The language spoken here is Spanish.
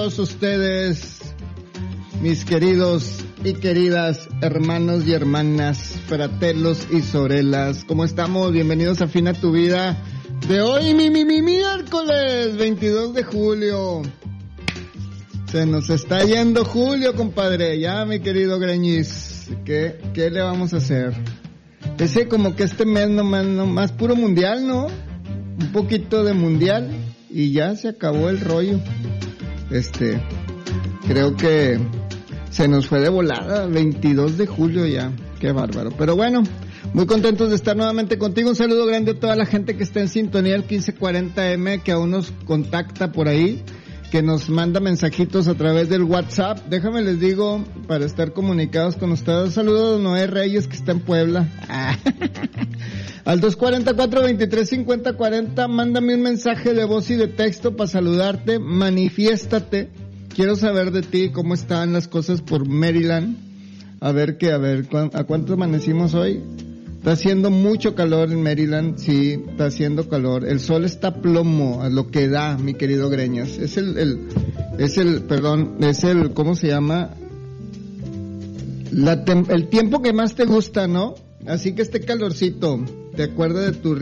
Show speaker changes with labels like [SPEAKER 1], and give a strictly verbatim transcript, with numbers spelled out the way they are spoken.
[SPEAKER 1] todos ustedes, mis queridos y queridas hermanos y hermanas, fratelos y sorelas, ¿cómo estamos? Bienvenidos a Afina tu Vida de hoy, mi, mi, mi, miércoles veintidós de julio. Se nos está yendo julio, compadre, ya, mi querido Greñis. ¿Qué, qué le vamos a hacer? Ese como que este mes nomás, nomás puro mundial, ¿no? Un poquito de mundial y ya se acabó el rollo. Este, creo que se nos fue de volada, veintidós de julio ya, qué bárbaro. Pero bueno, muy contentos de estar nuevamente contigo. Un saludo grande a toda la gente que está en sintonía del quince cuarenta eme, que aún nos contacta por ahí, que nos manda mensajitos a través del WhatsApp. Déjame les digo, para estar comunicados con ustedes, un saludo a Noé Reyes, que está en Puebla. Al dos cuatro cuatro, veintitrés cincuenta cuarenta, mándame un mensaje de voz y de texto para saludarte, manifiéstate. Quiero saber de ti, cómo están las cosas por Maryland. A ver qué, a ver, ¿a cuánto amanecimos hoy? Está haciendo mucho calor en Maryland, sí, está haciendo calor. El sol está plomo, a lo que da, mi querido Greñas. Es el, el, es el, perdón, es el, ¿cómo se llama? La tem- el tiempo que más te gusta, ¿no? Así que este calorcito, te acuerdas de tu